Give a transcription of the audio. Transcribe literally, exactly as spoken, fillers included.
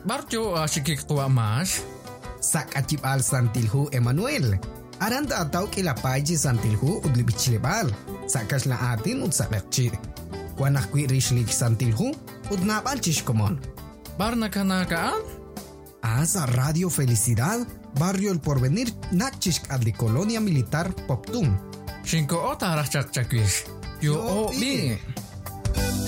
barrio ashikik tua mas. Sak achip al Santilhu Emmanuel. Aranda ataw kila paji Santilhu udlibichilebal. Sakas la atin ud sakachir. Wanak kwi rishlik Santilhu ud napal chishkomon. Barna kanakaan? Asa Radio Felicidad, Barrio El Porvenir, Nakchishk adli Colonia Militar Poptum. Shinko ota rachak chakwish. Yo o bi.